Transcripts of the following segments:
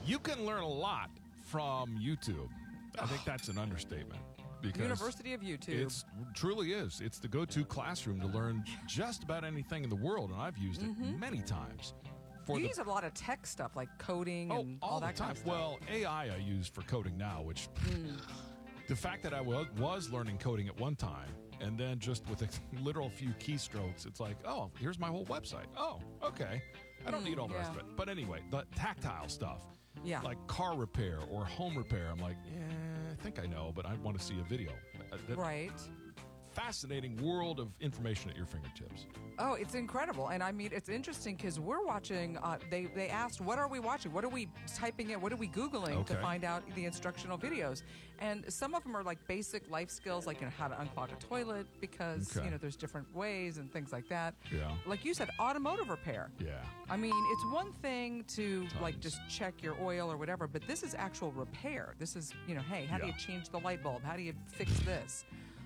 You can learn a lot from YouTube. I think that's an understatement. Because University of YouTube. It truly is. It's the go-to classroom to learn just about anything in the world, and I've used it many times. You use a lot of tech stuff like coding and all that kind of stuff. Well, AI I use for coding now, which the fact that I was learning coding at one time, and then just with a literal few keystrokes, it's like, oh, here's my whole website. Oh, okay. I don't need all the rest of it. But anyway, the tactile stuff, like car repair or home repair, I'm like, I think I know, but I want to see a video. Right. Fascinating world of information at your fingertips. Oh, it's incredible. And I mean, it's interesting because we're watching, they asked, what are we watching? What are we typing in? What are we Googling to find out the instructional videos? And some of them are like basic life skills, like how to unclog a toilet because, there's different ways and things like that. Yeah. Like you said, automotive repair. Yeah. I mean, it's one thing to like just check your oil or whatever, but this is actual repair. This is, hey, how do you change the light bulb? How do you fix this?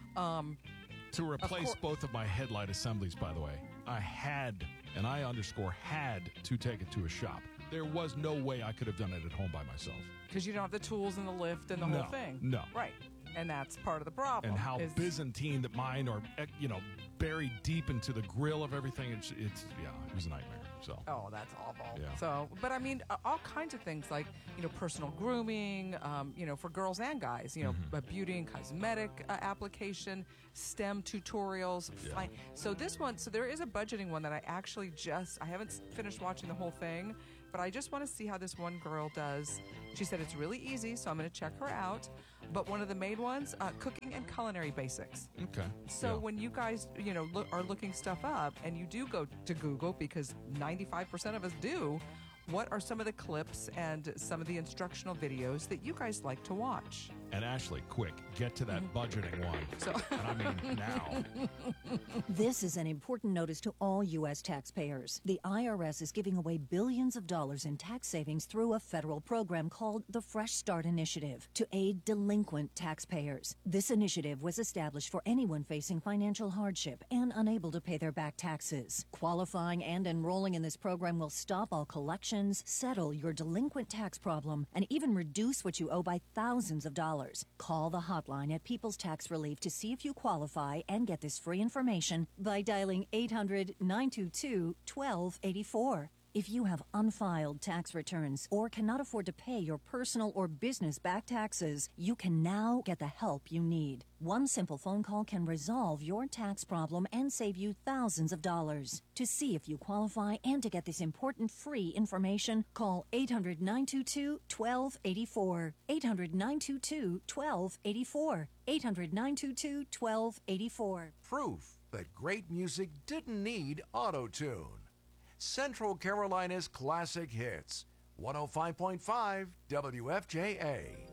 To replace both of my headlight assemblies, by the way, I had, and I underscore had, to take it to a shop. There was no way I could have done it at home by myself. Because you don't have the tools and the lift and the whole thing. No. Right. And that's part of the problem. And how Byzantine that mine are, buried deep into the grill of everything. It was a nightmare. So. Oh, that's awful. Yeah. So, but I mean, all kinds of things like, personal grooming, for girls and guys, beauty and cosmetic application, STEM tutorials. Yeah. So there is a budgeting one that I haven't finished watching the whole thing, but I just want to see how this one girl does. She said it's really easy, so I'm going to check her out. But one of the main ones, cooking and culinary basics. Okay. So when you guys, are looking stuff up and you do go to Google, because 95% of us do, what are some of the clips and some of the instructional videos that you guys like to watch? And Ashley, quick, get to that budgeting one. And I mean now. This is an important notice to all U.S. taxpayers. The IRS is giving away billions of dollars in tax savings through a federal program called the Fresh Start Initiative to aid delinquent taxpayers. This initiative was established for anyone facing financial hardship and unable to pay their back taxes. Qualifying and enrolling in this program will stop all collections, settle your delinquent tax problem, and even reduce what you owe by thousands of dollars. Call the hotline at People's Tax Relief to see if you qualify and get this free information by dialing 800-922-1284. If you have unfiled tax returns or cannot afford to pay your personal or business back taxes, you can now get the help you need. One simple phone call can resolve your tax problem and save you thousands of dollars. To see if you qualify and to get this important free information, call 800-922-1284. 800-922-1284. 800-922-1284. Proof that great music didn't need auto-tune. Central Carolina's classic hits. 105.5 WFJA.